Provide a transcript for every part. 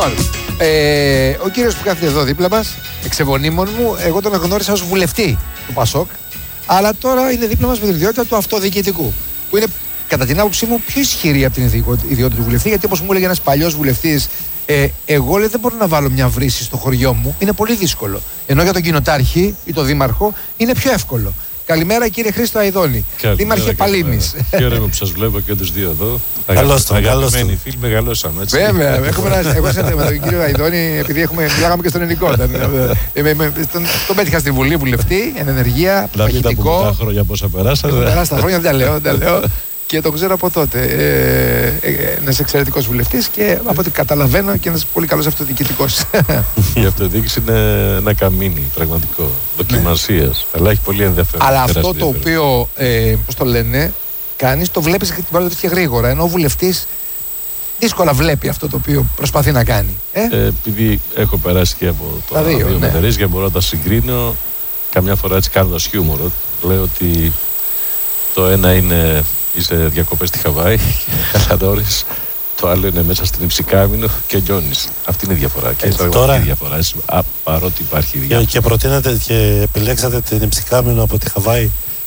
Λοιπόν, ο κύριος που κάθεται εδώ δίπλα μας, εξεβονίμων μου, εγώ τον γνώρισα ως βουλευτή του ΠΑΣΟΚ, αλλά τώρα είναι δίπλα μας με την ιδιότητα του αυτοδιοικητικού, που είναι κατά την άποψή μου πιο ισχυρή από την ιδιότητα του βουλευτή, γιατί όπως μου έλεγε ένας παλιός βουλευτής, εγώ λέει, δεν μπορώ να βάλω μια βρύση στο χωριό μου, είναι πολύ δύσκολο. Ενώ για τον κοινοτάρχη ή τον δήμαρχο είναι πιο εύκολο. Καλημέρα κύριε Χρήστο Αηδόνη, δήμαρχε Παλήμης. Χαίρομαι που σας βλέπω και τους δύο εδώ. Καλώς τον. Αγαπημένοι φίλοι, μεγαλώσαμε έτσι. Βέβαια, εγώ με τον κύριο Αηδόνη, επειδή μιλάγαμε και στον ελληνικό. Τον πέτυχα στη Βουλή βουλευτή, εν ενεργεία, παχυτικό. Τα χρόνια πόσα περάσατε. Περάσαν τα χρόνια, δεν τα λέω. Και τον ξέρω από τότε. Ένας εξαιρετικός βουλευτής και από ό,τι καταλαβαίνω και ένας πολύ καλός αυτοδιοικητικός. Η αυτοδιοίκηση είναι ένα καμίνι πραγματικό. Δοκιμασίας. Αλλά έχει πολύ ενδιαφέρον. Αλλά αυτό το οποίο, πώς το λένε, κάνεις, το βλέπεις και την παράδοση και γρήγορα. Ενώ ο βουλευτής δύσκολα βλέπει αυτό το οποίο προσπαθεί να κάνει. Επειδή έχω περάσει και από το δύο μετερίες και μπορώ να τα συγκρίνω, καμιά φορά έτσι κάνοντας χιούμορ, λέω ότι το ένα είναι. Είσαι διακοπές στη Χαβάη και χαλαρώνεις, το άλλο είναι μέσα στην Υψηκάμηνο και λιώνεις. Αυτή είναι η διαφορά. Και τώρα, η διαφορά, παρότι υπάρχει διαφορά. Και προτείνατε και επιλέξατε την Υψηκάμηνο από τη Χαβάη.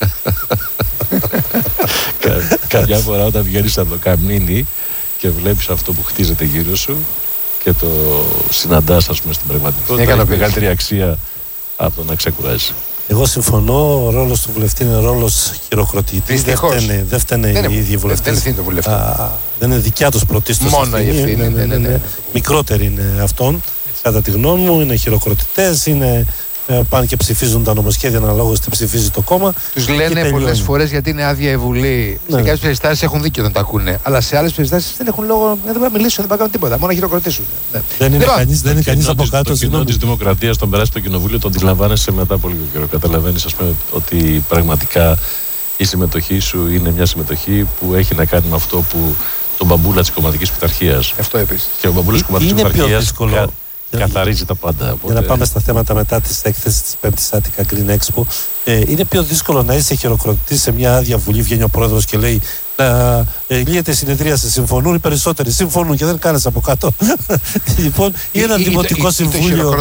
Καμιά φορά όταν βγαίνεις από το καμίνι και βλέπεις αυτό που χτίζεται γύρω σου και το συναντάς, ας πούμε, στην πραγματικότητα, έχει μεγαλύτερη αξία από το να ξεκουράζει. Εγώ συμφωνώ, ο ρόλος του βουλευτή είναι ρόλος χειροκροτητής. Δεν φταίνε οι ίδιοι βουλευτές. Δεν είναι δικιά τους πρωτίστως μόνο η ευθύνη. Μικρότερη είναι αυτόν. Κατά τη γνώμη μου, είναι χειροκροτητές, πάνε και ψηφίζουν τα νομοσχέδια αναλόγως τι ψηφίζει το κόμμα. Τους λένε πολλές φορές γιατί είναι άδεια η Βουλή. Σε κάποιες περιστάσεις έχουν δίκιο να τα ακούνε. Αλλά σε άλλες περιστάσεις δεν έχουν λόγο, δεν μπορούν να μιλήσουν, δεν μπορούν να κάνουν τίποτα. Μόνο να χειροκροτήσουν. Δεν είναι κανείς από κάτω. Το κοινό της Δημοκρατίας, τον περάσει στο κοινοβούλιο, τον αντιλαμβάνεσαι μετά από λίγο καιρό. Καταλαβαίνεις, ας πούμε, ότι πραγματικά η συμμετοχή σου είναι μια συμμετοχή που έχει να κάνει με αυτό που τον μπαμπούλα της κομματικής πειθαρχίας. Αυτό επίσης. Και ο μπαμπούλας της κομματικής πειθαρχίας καθαρίζει τα πάντα. Για να πάμε στα θέματα μετά τις έκθεσεις της 5ης Άττικα Green Expo. Είναι πιο δύσκολο να είσαι χειροκροτητής σε μια άδεια βουλή. Βγαίνει ο πρόεδρος και λέει λύεται η συνεδρίαση. Συμφωνούν οι περισσότεροι. Συμφωνούν και δεν κάνεις από κάτω. Λοιπόν, ή ένα δημοτικό συμβούλιο.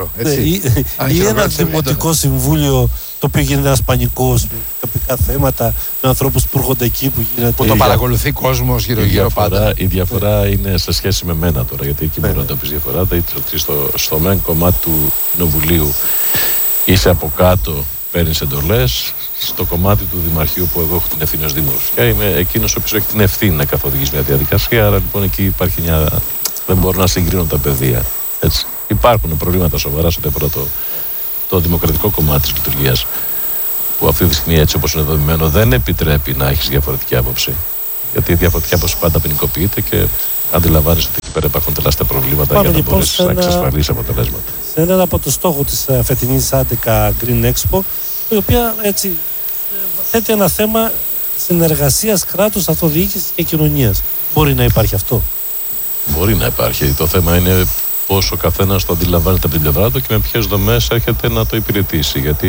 Ή ένα δημοτικό συμβούλιο το οποίο γίνεται ένας πανικός με τοπικά θέματα, με ανθρώπους που έρχονται εκεί που γίνεται. Που το παρακολουθεί κόσμος γύρω-γύρω πάντα. Η διαφορά είναι σε σχέση με μένα τώρα, γιατί εκεί μπορεί να το πεις διαφορά. Στο μεν κομμάτι του κοινοβουλίου είσαι από κάτω, παίρνεις εντολές. Στο κομμάτι του Δημαρχείου που εγώ έχω την ευθύνη ως Δήμαρχος, είμαι εκείνος ο οποίος έχει την ευθύνη να καθοδηγήσει μια διαδικασία. Άρα λοιπόν εκεί υπάρχει δεν μπορώ να συγκρίνω τα πεδία. Έτσι. Υπάρχουν προβλήματα σοβαρά σε ό,τι αφορά το δημοκρατικό κομμάτι της λειτουργίας, που αυτή τη στιγμή, έτσι όπως είναι δομημένο, δεν επιτρέπει να έχεις διαφορετική άποψη. Γιατί η διαφορετική άποψη πάντα ποινικοποιείται και αντιλαμβάνεσαι ότι εκεί πέρα υπάρχουν τεράστια προβλήματα για να μπορείς να εξασφαλίσεις αποτελέσματα. Σε έναν από τους στόχους της φετινής Άττικα Green Expo, η οποία έτσι θέτει ένα θέμα συνεργασίας κράτους, αυτοδιοίκησης και κοινωνίας. Μπορεί να υπάρχει αυτό? Μπορεί να υπάρχει. Το θέμα είναι πώς ο καθένας το αντιλαμβάνεται από την πλευρά του και με ποιες δομές έρχεται να το υπηρετήσει. Γιατί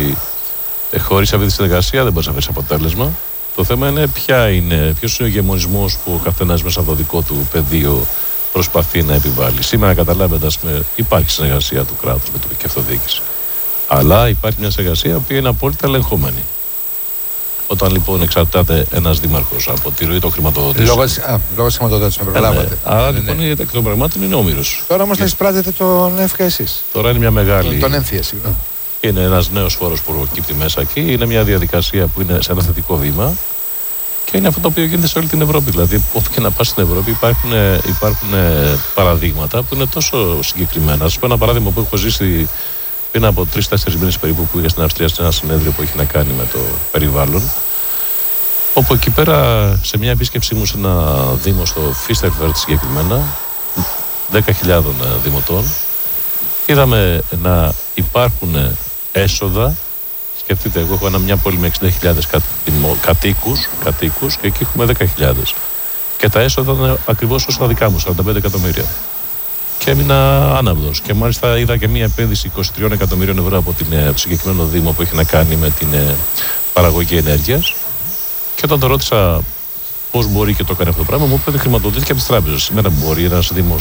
χωρίς αυτή τη συνεργασία δεν μπορείς να βρεις αποτέλεσμα. Το θέμα είναι ποιος είναι ο ηγεμονισμός που ο καθένας μέσα από το δικό του πεδίο προσπαθεί να επιβάλλει. Σήμερα καταλάβετε, υπάρχει συνεργασία του κράτους με τοπική αυτοδιοίκηση. Αλλά υπάρχει μια συνεργασία που είναι απόλυτα ελεγχόμενη. Όταν λοιπόν εξαρτάται ένας δήμαρχος από τη ροή των χρηματοδοτήσεων. Λόγω της χρηματοδότησης, με προλάβατε. Άρα λοιπόν η εκ των πραγμάτων είναι όμηρος. Τώρα όμως θα εισπράτετε τον ΕΦΚΑ εσείς. Τώρα είναι μια μεγάλη. Τον έμφυα, συγγνώμη. Είναι ένας νέος φόρος που προκύπτει μέσα εκεί. Είναι μια διαδικασία που είναι σε ένα θετικό βήμα. Και είναι αυτό το οποίο γίνεται σε όλη την Ευρώπη. Δηλαδή, όπου και να πας στην Ευρώπη, υπάρχουν παραδείγματα που είναι τόσο συγκεκριμένα. Ας πω ένα παράδειγμα που έχω ζήσει πριν από 3-4 μήνες περίπου, που είχα στην Αυστρία σε ένα συνέδριο που έχει να κάνει με το περιβάλλον. Όπου εκεί πέρα, σε μια επίσκεψή μου σε ένα δήμο στο Φίστερβερτ συγκεκριμένα, 10.000 δημοτών, είδαμε να υπάρχουν έσοδα. Σκεφτείτε, εγώ έχω μια πόλη με 60.000 κατοίκους και εκεί έχουμε 10.000. Και τα έσοδα είναι ακριβώς όσο τα δικά μου, 45 εκατομμύρια. Και έμεινα άναυδος. Και μάλιστα είδα και μια επένδυση 23 εκατομμυρίων ευρώ από το συγκεκριμένο Δήμο που έχει να κάνει με την παραγωγή ενέργειας. Και όταν το ρώτησα πώς μπορεί και το έκανε αυτό το πράγμα, μου είπε ότι χρηματοδοτήθηκε από τις τράπεζες. Σήμερα μπορεί ένας Δήμος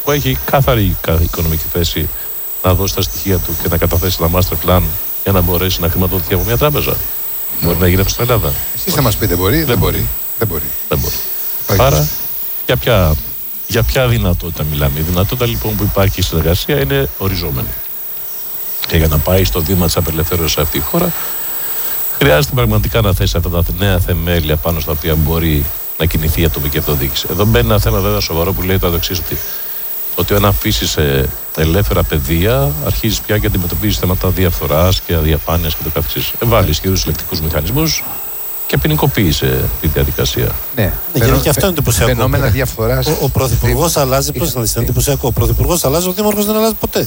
που έχει καθαρή οικονομική θέση να δώσει τα στοιχεία του και να καταθέσει ένα master plan για να μπορέσει να χρηματοδοτηθεί από μια τράπεζα. Μπορεί να γίνει αυτό στην Ελλάδα. Εσείς θα μας πείτε, μπορεί. Δεν μπορεί. Άρα, για ποια δυνατότητα μιλάμε? Η δυνατότητα λοιπόν που υπάρχει η συνεργασία είναι οριζόμενη. Και για να πάει στο βήμα της απελευθέρωσης αυτή η χώρα, χρειάζεται πραγματικά να θέσει αυτά τα νέα θεμέλια πάνω στα οποία μπορεί να κινηθεί η ατομική αυτοδιοίκηση. Εδώ μπαίνει ένα θέμα βέβαια σοβαρό που λέει το εξής, ότι αν αφήσεις ελεύθερα παιδεία, αρχίζεις πια και αντιμετωπίζεις θέματα διαφθοράς και αδιαφάνειας και το καθεξής. Βάλει ισχυρούς συλλεκτικούς μηχανισμούς και ποινικοποίησε τη διαδικασία. Ναι, και αυτό είναι εντυπωσιακό. Φαινόμενα διαφθοράς. Ο πρωθυπουργός αλλάζει, πώς να δεις, είναι εντυπωσιακό. Ο πρωθυπουργός αλλάζει, ο δήμαρχος δεν αλλάζει ποτέ.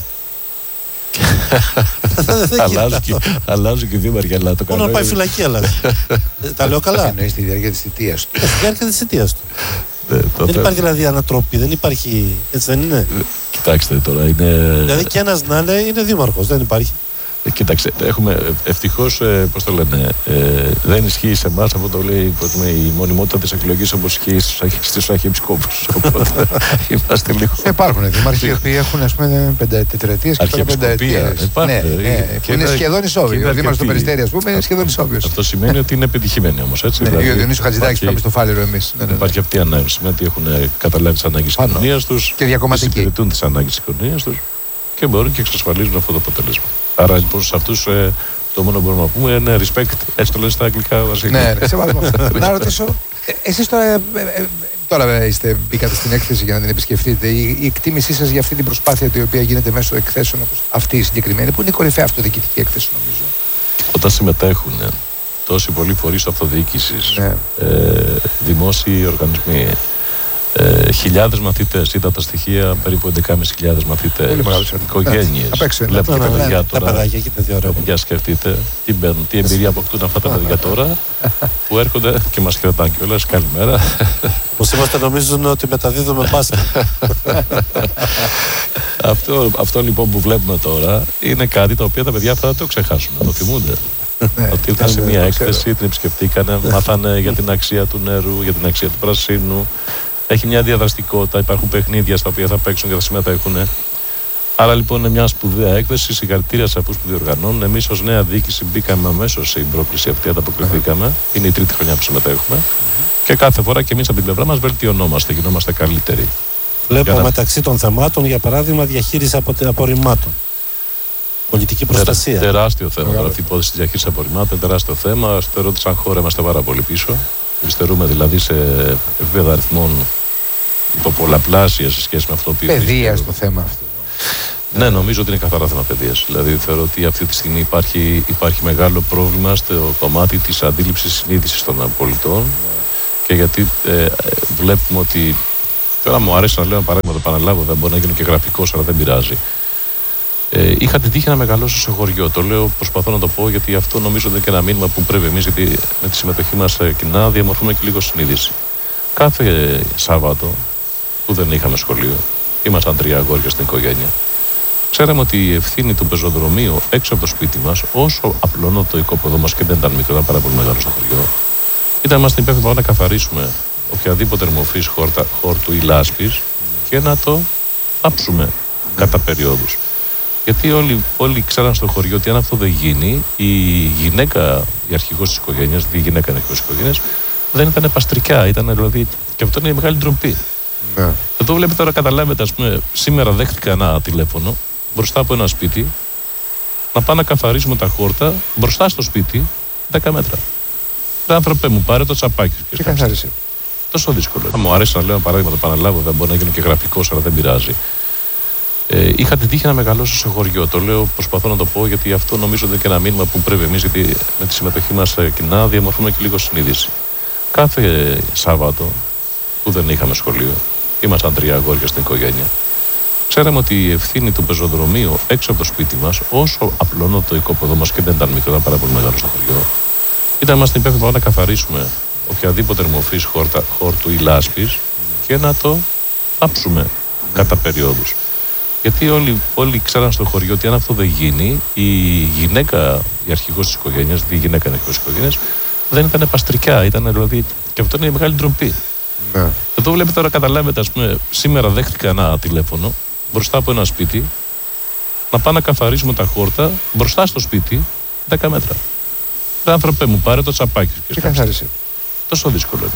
Αλλάζουν και οι δήμαρχοι, αλλά το καλό. Μόνο να πάει φυλακή αλλάζει. Τα λέω καλά. Εννοείς τη διάρκεια της θητείας του. Στη διάρκεια της θητείας του. Δεν υπάρχει δηλαδή ανατροπή, δεν υπάρχει. Έτσι δεν είναι? Κοιτάξτε τώρα, είναι. Δηλαδή και ένας να είναι δήμαρχος, δεν υπάρχει. Κοιτάξτε, έχουμε ευτυχώς, πώς το λένε, δεν ισχύει σε εμάς αυτό το λέει η μονιμότητα της εκλογής όπως ισχύει στους αρχιεπισκόπους. Οπότε είμαστε λίγο. Υπάρχουν δήμαρχοι οι οποίοι έχουν ας πούμε τετραετίες και πενταετίες. Που είναι σχεδόν ισόβιος. Ο δήμαρχος του Περιστέρι, ας πούμε, είναι σχεδόν ισόβιος. Αυτό σημαίνει ότι είναι επιτυχημένοι όμως, έτσι. Ο Διονύσιος Χατζηδάκης που πάμε στο Φάληρο εμείς. Υπάρχει αυτή η ανάγκη. Σημαίνει ότι έχουν καταλάβει τις ανάγκες της κοινωνίας τους και διακομματικοί. Υπηρετούν τις ανάγκες της κοινωνίας τους και μπορούν και εξασφαλίζουν αυτό το αποτέλεσμα. Άρα λοιπόν σε αυτούς το μόνο που μπορούμε να πούμε είναι respect, έτσι το λες στα αγγλικά, Βασίλη. Ναι, σεβασμό. Να ρωτήσω, εσείς τώρα μπήκατε στην έκθεση για να την επισκεφτείτε. Η εκτίμησή σας για αυτή την προσπάθεια η οποία γίνεται μέσω εκθέσεων όπως αυτή η συγκεκριμένη, που είναι η κορυφαία αυτοδιοικητική έκθεση νομίζω. Όταν συμμετέχουν τόσοι πολλοί φορείς αυτοδιοίκησης, δημόσιοι οργανισμοί, χιλιάδες μαθητές, είδα τα στοιχεία, περίπου 11.500 μαθητές, οικογένειες, βλέπετε και τα παιδιά τώρα. Για σκεφτείτε τι εμπειρία αποκτούν αυτά τα παιδιά τώρα που έρχονται και μας χαιρετάνε κιόλας. Καλημέρα. Όπως είμαστε νομίζουν ότι μεταδίδουμε μπάσκετ. Αυτό λοιπόν που βλέπουμε τώρα είναι κάτι το οποίο τα παιδιά αυτά δεν το ξεχάσουν, να το θυμούνται. Ότι ήρθαν σε μια έκθεση, την επισκεφτήκανε, μάθανε για την αξία του νερού, για την αξία του πρασίνου. Έχει μια διαδραστικότητα, υπάρχουν παιχνίδια στα οποία θα παίξουν και θα συμμετέχουν. Άρα λοιπόν είναι μια σπουδαία έκθεση. Συγχαρητήρια σε αυτούς που διοργανώνουν. Εμείς ως νέα διοίκηση μπήκαμε αμέσως στην πρόκληση αυτή, ανταποκριθήκαμε. Είναι η τρίτη χρονιά που συμμετέχουμε. Και κάθε φορά και εμείς από την πλευρά μας βελτιωνόμαστε, γινόμαστε καλύτεροι. Βλέπω μεταξύ των θεμάτων, για παράδειγμα, διαχείριση απορριμμάτων. Πολιτική προστασία. Τεράστιο θέμα. Αυτή η υπόθεση της διαχείρισης απορριμμάτων, τεράστιο θέμα. Θεωρώ ότι σαν χώρα είμαστε πάρα πολύ πίσω. Υστερούμε δηλαδή σε επίπεδα αριθμών υποπολαπλάσια σε σχέση με αυτό που είπε. Παιδεία στο θέμα αυτό. Ναι, νομίζω ότι είναι καθαρά θέμα παιδείας. Δηλαδή θεωρώ ότι αυτή τη στιγμή υπάρχει μεγάλο πρόβλημα στο κομμάτι της αντίληψης συνείδησης των πολιτών. Και γιατί βλέπουμε ότι. Τώρα μου αρέσει να λέω ένα παράδειγμα, το επαναλάβω, δεν μπορεί να γίνω και γραφικός, αλλά δεν πειράζει. Είχα την τύχη να μεγαλώσω σε χωριό. Το λέω, προσπαθώ να το πω, γιατί αυτό νομίζω είναι και ένα μήνυμα που πρέπει εμείς, γιατί με τη συμμετοχή μας κοινά διαμορφούμε και λίγο συνείδηση. Κάθε Σάββατο που δεν είχαμε σχολείο, ήμασταν 3 αγόρια στην οικογένεια. Ξέραμε ότι η ευθύνη του πεζοδρομίου έξω από το σπίτι μας, όσο απλό το οικόπεδο μας και δεν ήταν μικρό, ήταν πάρα πολύ μεγάλο στο χωριό, ήταν μας την υπεύθυνη να καθαρίσουμε οποιαδήποτε μορφής χόρτου ή λάσπης και να το άψουμε κατά περιόδους. Γιατί όλοι ξέραν στο χωριό ότι αν αυτό δεν γίνει, η γυναίκα, η αρχηγός της οικογένειας, η γυναίκα είναι αρχηγός της οικογένειας, δεν ήταν παστρικιά, ήταν δηλαδή. Και αυτό είναι η μεγάλη ντροπή. Ναι. Εδώ βλέπετε τώρα, καταλάβετε, ας πούμε, σήμερα δέχτηκα ένα τηλέφωνο μπροστά από ένα σπίτι να πάω να καθαρίσουμε τα χόρτα μπροστά στο σπίτι 10 μέτρα. Άνθρωπε μου, πάρε το τσαπάκι και καθάρισε. Τόσο δύσκολο. Μου αρέσει να λέω ένα παράδειγμα, το επαναλάβω, δεν μπορεί να γίνω και γραφικός, αλλά δεν πειράζει. Είχα την τύχη να μεγαλώσω σε χωριό. Το λέω, προσπαθώ να το πω, γιατί αυτό νομίζω είναι και ένα μήνυμα που πρέπει εμείς, γιατί με τη συμμετοχή μας κοινά διαμορφούμε και λίγο συνείδηση. Κάθε Σάββατο που δεν είχαμε σχολείο, ήμασταν 3 αγόρια στην οικογένεια. Ξέραμε ότι η ευθύνη του πεζοδρομίου έξω από το σπίτι μας, όσο απλό το οικόπεδο μας και δεν ήταν μικρό, ήταν πάρα πολύ μεγάλο στο χωριό, ήταν μας την υπεύθυνη να καθαρίσουμε οποιαδήποτε μορφής χόρτου ή λάσπης και να το άψουμε κατά περιόδους. Γιατί όλοι ξέραν στο χωριό ότι αν αυτό δεν γίνει, η γυναίκα, η αρχηγός της οικογένειας, η γυναίκα είναι αρχηγός της οικογένειας, δεν ήταν παστρικιά, ήταν δηλαδή. Και αυτό είναι η μεγάλη ντροπή. Ναι. Εδώ Εδώ βλέπετε τώρα, καταλάβετε, ας πούμε, σήμερα δέχτηκα ένα τηλέφωνο μπροστά από ένα σπίτι να πάω να καθαρίσουμε τα χόρτα μπροστά στο σπίτι 10 μέτρα. Άνθρωπε μου, πάρε το τσαπάκι. Και καθάρισε. Τόσο δύσκολο είναι.